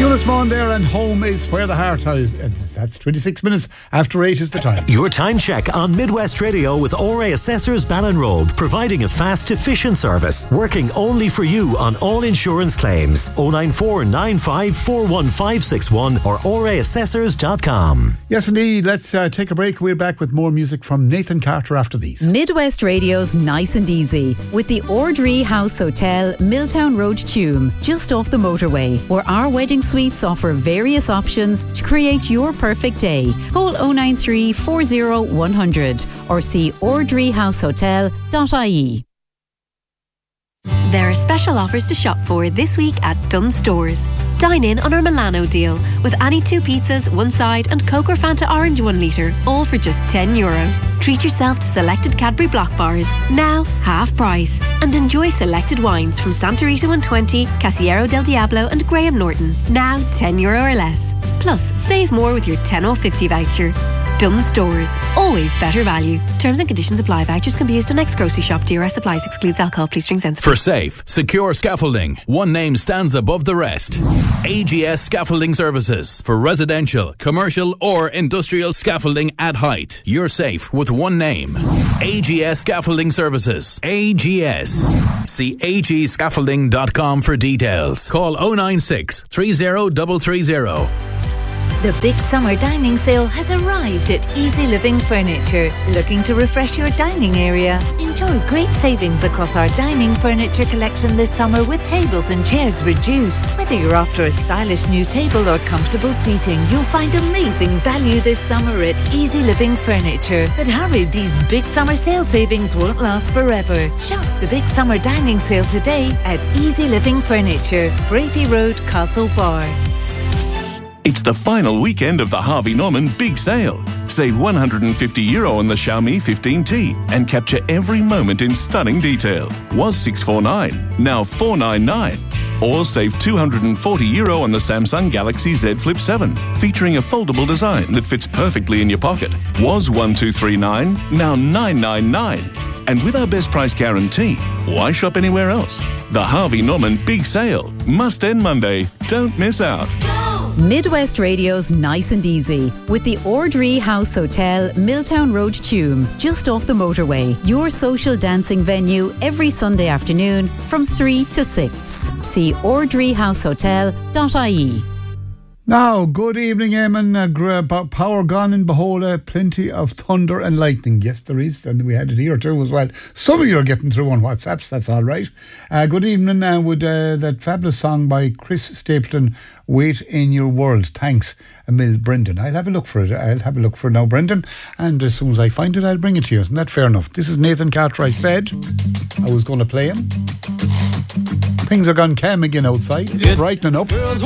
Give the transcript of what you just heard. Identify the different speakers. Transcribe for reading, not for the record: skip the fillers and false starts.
Speaker 1: Eunice Vaughan there, and home is where the heart is. That's 26 minutes after 8 is the time.
Speaker 2: Your time check on Midwest Radio with ORA Assessors Ballinrobe, providing a fast, efficient service, working only for you on all insurance claims. 094 95 41561 or oraassessors.com.
Speaker 1: Yes, indeed. Let's take a break. We're back with more music from Nathan Carter after these.
Speaker 3: Midwest Radio's Nice and Easy with the Ordree House Hotel, Milltown Road, Tuam, just off the motorway, where our wedding suites offer various options to create your perfect day. Call 093 40 100 or see ordreehousehotel.ie.
Speaker 4: There are special offers to shop for this week at Dunnes Stores. Dine in on our Milano deal with any 2 pizzas, 1 side and Coke or Fanta Orange 1 litre, all for just €10. Treat yourself to selected Cadbury Block bars, now half price. And enjoy selected wines from Santa Rita 120, Casillero del Diablo and Graham Norton, now €10 or less. Plus, save more with your 10 off 50 voucher. Dunnes Stores, always better value. Terms and conditions apply. Vouchers can be used on next grocery shop. DRS supplies, excludes alcohol. Please drink sensibly.
Speaker 5: For safe, secure scaffolding, one name stands above the rest. AGS Scaffolding Services. For residential, commercial or industrial scaffolding at height. You're safe with one name. AGS Scaffolding Services. AGS. See agscaffolding.com for details. Call 096 30330.
Speaker 6: The big summer dining sale has arrived at Easy Living Furniture. Looking to refresh your dining area? Enjoy great savings across our dining furniture collection this summer with tables and chairs reduced. Whether you're after a stylish new table or comfortable seating, you'll find amazing value this summer at Easy Living Furniture. But hurry, these big summer sale savings won't last forever. Shop the big summer dining sale today at Easy Living Furniture, Brafey Road, Castlebar.
Speaker 7: It's the final weekend of the Harvey Norman Big Sale. Save €150 on the Xiaomi 15T and capture every moment in stunning detail. Was $649, now $499. Or save €240 on the Samsung Galaxy Z Flip 7, featuring a foldable design that fits perfectly in your pocket. Was $1239, now $999. And with our best price guarantee, why shop anywhere else? The Harvey Norman Big Sale must end Monday. Don't miss out.
Speaker 3: Midwest Radio's Nice and Easy with the Ordree House Hotel, Milltown Road, Tuam, just off the motorway. Your social dancing venue every Sunday afternoon from 3 to 6. See ordreehousehotel.ie.
Speaker 1: Now, good evening, Eamon. Power gone in Behola, plenty of thunder and lightning. Yes, there is, and we had it here too as well. Some of you are getting through on WhatsApps, that's all right. Good evening, with that fabulous song by Chris Stapleton, Wait in Your World. Thanks, Emil Brendan. I'll have a look for it. Now, Brendan, and as soon as I find it, I'll bring it to you. Isn't that fair enough? This is Nathan Carter. I said I was going to play him. Things are gone calm again outside, brightening up.